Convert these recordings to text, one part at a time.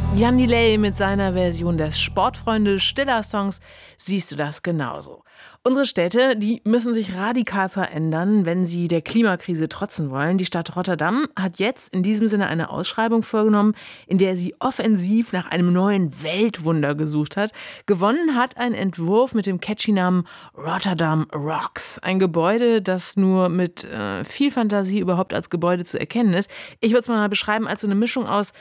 Jan Delay mit seiner Version des Sportfreunde-Stiller-Songs Siehst du das genauso? Unsere Städte, die müssen sich radikal verändern, wenn sie der Klimakrise trotzen wollen. Die Stadt Rotterdam hat jetzt in diesem Sinne eine Ausschreibung vorgenommen, in der sie offensiv nach einem neuen Weltwunder gesucht hat. Gewonnen hat ein Entwurf mit dem catchy Namen Rotterdam Rocks. Ein Gebäude, das nur mit viel Fantasie überhaupt als Gebäude zu erkennen ist. Ich würde es mal beschreiben als so eine Mischung aus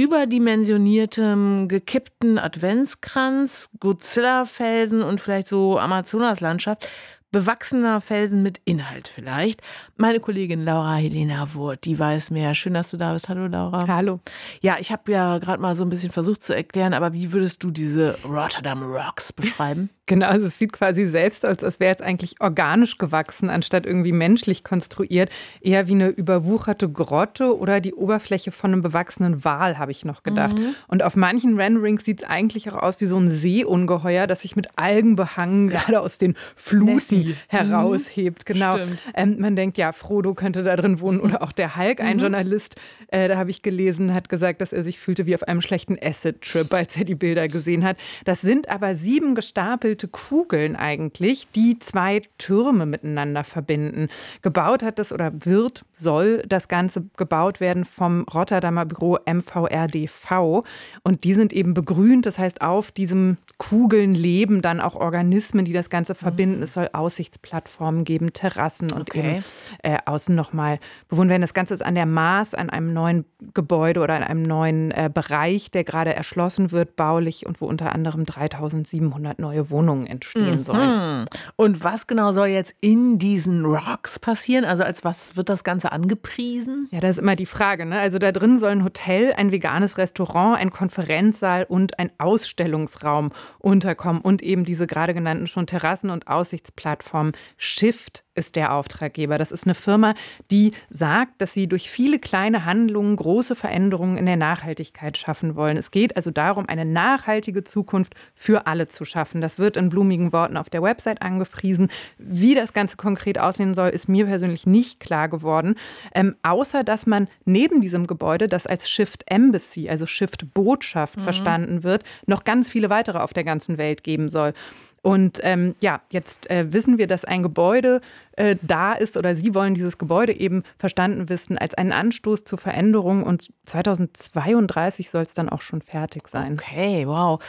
überdimensioniertem, gekippten Adventskranz, Godzilla-Felsen und vielleicht so Amazonaslandschaft. Bewachsener Felsen mit Inhalt vielleicht. Meine Kollegin Laura Helena Wurth, die weiß mehr. Schön, dass du da bist. Hallo Laura. Hallo. Ja, ich habe ja gerade mal so ein bisschen versucht zu erklären, aber wie würdest du diese Rotterdam Rocks beschreiben? Genau, also es sieht quasi selbst aus, als wäre es eigentlich organisch gewachsen, anstatt irgendwie menschlich konstruiert. Eher wie eine überwucherte Grotte oder die Oberfläche von einem bewachsenen Wal, habe ich noch gedacht. Und auf manchen Renderings sieht es eigentlich auch aus wie so ein Seeungeheuer, das sich mit Algen behangen gerade aus den Fluten heraushebt. Genau. Man denkt, ja, Frodo könnte da drin wohnen oder auch der Hulk. Ein Journalist, da habe ich gelesen, hat gesagt, dass er sich fühlte wie auf einem schlechten Acid-Trip, als er die Bilder gesehen hat. Das sind aber 7 gestapelte Kugeln eigentlich, die 2 Türme miteinander verbinden. Gebaut hat das oder soll das Ganze gebaut werden vom Rotterdamer Büro MVRDV. Und die sind eben begrünt, das heißt, auf diesen Kugeln leben dann auch Organismen, die das Ganze verbinden. Es soll Aussichtsplattformen geben, Terrassen und eben außen nochmal bewohnt werden. Das Ganze ist an der Maas, an einem neuen Gebäude oder an einem neuen Bereich, der gerade erschlossen wird, baulich und wo unter anderem 3700 neue Wohnungen entstehen sollen. Und was genau soll jetzt in diesen Rocks passieren? Also als was wird das Ganze angepriesen? Ja, das ist immer die Frage, ne? Also da drin soll ein Hotel, ein veganes Restaurant, ein Konferenzsaal und ein Ausstellungsraum unterkommen und eben diese gerade genannten schon Terrassen und Aussichtsplattformen. Shift ist der Auftraggeber. Das ist eine Firma, die sagt, dass sie durch viele kleine Handlungen große Veränderungen in der Nachhaltigkeit schaffen wollen. Es geht also darum, eine nachhaltige Zukunft für alle zu schaffen. Das wird in blumigen Worten auf der Website angepriesen. Wie das Ganze konkret aussehen soll, ist mir persönlich nicht klar geworden. Außer, dass man neben diesem Gebäude, das als Shift Embassy, also Shift Botschaft verstanden wird, noch ganz viele weitere auf der ganzen Welt geben soll. Und jetzt wissen wir, dass ein Gebäude da ist oder Sie wollen dieses Gebäude eben verstanden wissen als einen Anstoß zur Veränderung und 2032 soll es dann auch schon fertig sein. Okay, wow.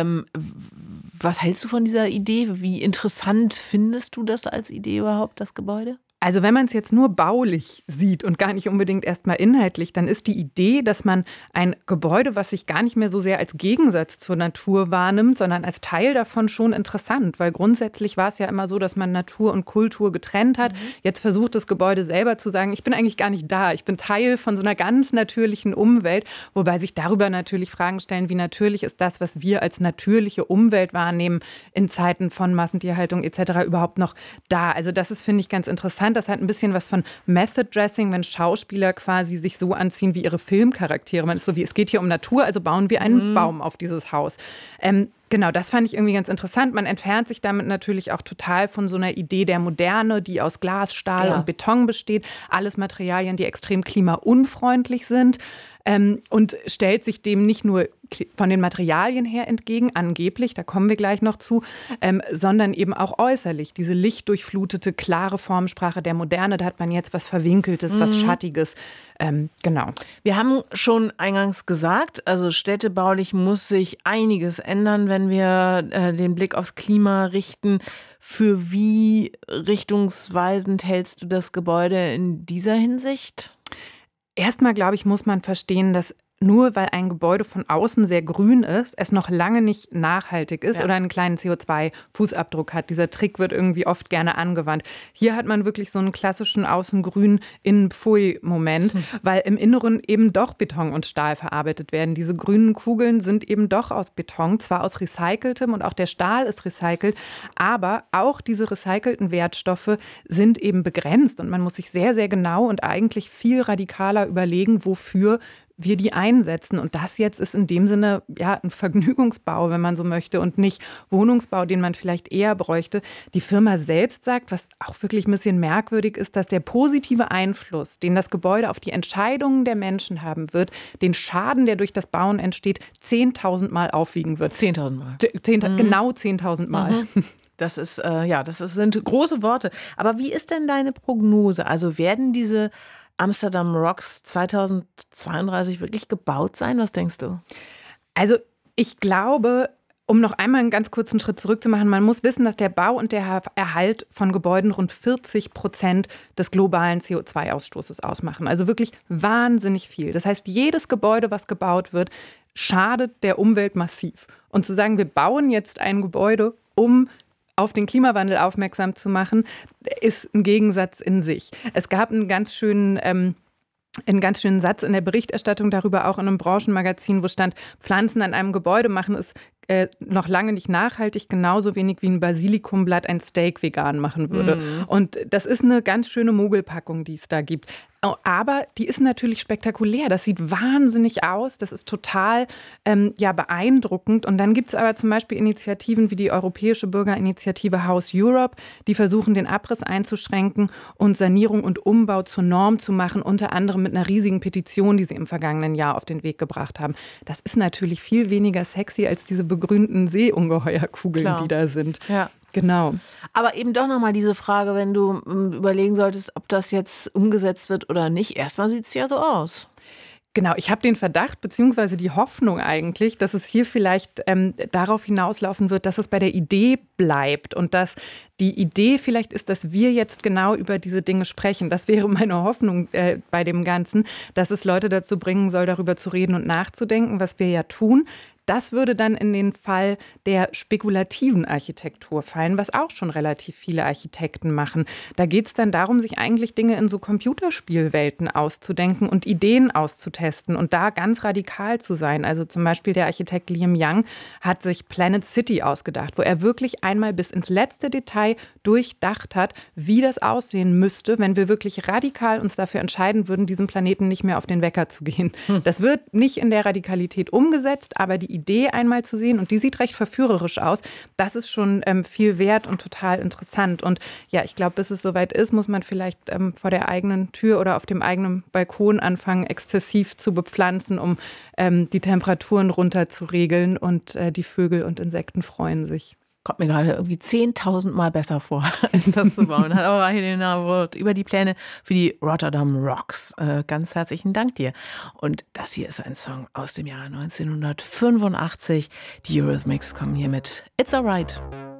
Was hältst du von dieser Idee? Wie interessant findest du das als Idee überhaupt, das Gebäude? Also wenn man es jetzt nur baulich sieht und gar nicht unbedingt erstmal inhaltlich, dann ist die Idee, dass man ein Gebäude, was sich gar nicht mehr so sehr als Gegensatz zur Natur wahrnimmt, sondern als Teil davon schon interessant. Weil grundsätzlich war es ja immer so, dass man Natur und Kultur getrennt hat. Jetzt versucht das Gebäude selber zu sagen, ich bin eigentlich gar nicht da. Ich bin Teil von so einer ganz natürlichen Umwelt. Wobei sich darüber natürlich Fragen stellen, wie natürlich ist das, was wir als natürliche Umwelt wahrnehmen, in Zeiten von Massentierhaltung etc. überhaupt noch da. Also das ist, finde ich, ganz interessant. Das hat ein bisschen was von Method Dressing, wenn Schauspieler quasi sich so anziehen wie ihre Filmcharaktere. Man ist so wie, es geht hier um Natur, also bauen wir einen Baum auf dieses Haus. Genau, das fand ich irgendwie ganz interessant. Man entfernt sich damit natürlich auch total von so einer Idee der Moderne, die aus Glas, Stahl und Beton besteht. Alles Materialien, die extrem klimaunfreundlich sind. Und stellt sich dem nicht nur von den Materialien her entgegen, angeblich, da kommen wir gleich noch zu, sondern eben auch äußerlich. Diese lichtdurchflutete, klare Formsprache der Moderne, da hat man jetzt was Verwinkeltes, was Schattiges. Genau. Wir haben schon eingangs gesagt, also städtebaulich muss sich einiges ändern, wenn wir den Blick aufs Klima richten. Für wie richtungsweisend hältst du das Gebäude in dieser Hinsicht? Erstmal, glaube ich, muss man verstehen, dass nur weil ein Gebäude von außen sehr grün ist, es noch lange nicht nachhaltig ist oder einen kleinen CO2-Fußabdruck hat. Dieser Trick wird irgendwie oft gerne angewandt. Hier hat man wirklich so einen klassischen Außengrün Innen-Pfui-Moment, weil im Inneren eben doch Beton und Stahl verarbeitet werden. Diese grünen Kugeln sind eben doch aus Beton, zwar aus recyceltem und auch der Stahl ist recycelt, aber auch diese recycelten Wertstoffe sind eben begrenzt und man muss sich sehr, sehr genau und eigentlich viel radikaler überlegen, wofür wir die einsetzen. Und das jetzt ist in dem Sinne ja ein Vergnügungsbau, wenn man so möchte, und nicht Wohnungsbau, den man vielleicht eher bräuchte. Die Firma selbst sagt, was auch wirklich ein bisschen merkwürdig ist, dass der positive Einfluss, den das Gebäude auf die Entscheidungen der Menschen haben wird, den Schaden, der durch das Bauen entsteht, 10.000 Mal aufwiegen wird. 10.000 Mal. Genau 10.000 Mal. Das sind große Worte. Aber wie ist denn deine Prognose? Also werden diese Amsterdam Rocks 2032 wirklich gebaut sein? Was denkst du? Also ich glaube, um noch einmal einen ganz kurzen Schritt zurückzumachen, man muss wissen, dass der Bau und der Erhalt von Gebäuden rund 40% des globalen CO2-Ausstoßes ausmachen. Also wirklich wahnsinnig viel. Das heißt, jedes Gebäude, was gebaut wird, schadet der Umwelt massiv. Und zu sagen, wir bauen jetzt ein Gebäude, um auf den Klimawandel aufmerksam zu machen, ist ein Gegensatz in sich. Es gab einen ganz schönen Satz in der Berichterstattung darüber, auch in einem Branchenmagazin, wo stand, Pflanzen an einem Gebäude machen es noch lange nicht nachhaltig, genauso wenig wie ein Basilikumblatt ein Steak vegan machen würde. Und das ist eine ganz schöne Mogelpackung, die es da gibt. Aber die ist natürlich spektakulär. Das sieht wahnsinnig aus. Das ist total beeindruckend. Und dann gibt es aber zum Beispiel Initiativen wie die Europäische Bürgerinitiative House Europe, die versuchen, den Abriss einzuschränken und Sanierung und Umbau zur Norm zu machen, unter anderem mit einer riesigen Petition, die sie im vergangenen Jahr auf den Weg gebracht haben. Das ist natürlich viel weniger sexy als diese begrünten Seeungeheuerkugeln, die da sind. Ja. Genau. Aber eben doch nochmal diese Frage, wenn du überlegen solltest, ob das jetzt umgesetzt wird oder nicht. Erstmal sieht es ja so aus. Genau, ich habe den Verdacht bzw. die Hoffnung eigentlich, dass es hier vielleicht darauf hinauslaufen wird, dass es bei der Idee bleibt und dass die Idee vielleicht ist, dass wir jetzt genau über diese Dinge sprechen. Das wäre meine Hoffnung bei dem Ganzen, dass es Leute dazu bringen soll, darüber zu reden und nachzudenken, was wir ja tun. Das würde dann in den Fall der spekulativen Architektur fallen, was auch schon relativ viele Architekten machen. Da geht es dann darum, sich eigentlich Dinge in so Computerspielwelten auszudenken und Ideen auszutesten und da ganz radikal zu sein. Also zum Beispiel der Architekt Liam Young hat sich Planet City ausgedacht, wo er wirklich einmal bis ins letzte Detail durchdacht hat, wie das aussehen müsste, wenn wir wirklich radikal uns dafür entscheiden würden, diesem Planeten nicht mehr auf den Wecker zu gehen. Das wird nicht in der Radikalität umgesetzt, aber die Idee einmal zu sehen, und die sieht recht verführerisch aus, das ist schon viel wert und total interessant. Und ja, ich glaube, bis es soweit ist, muss man vielleicht vor der eigenen Tür oder auf dem eigenen Balkon anfangen, exzessiv zu bepflanzen, um die Temperaturen runter zu regeln, und die Vögel und Insekten freuen sich. Kommt mir gerade irgendwie 10.000 Mal besser vor, als das zu bauen. Aber Helena über die Pläne für die Rotterdam Rocks. Ganz herzlichen Dank dir. Und das hier ist ein Song aus dem Jahre 1985. Die Eurythmics kommen hier mit It's Alright.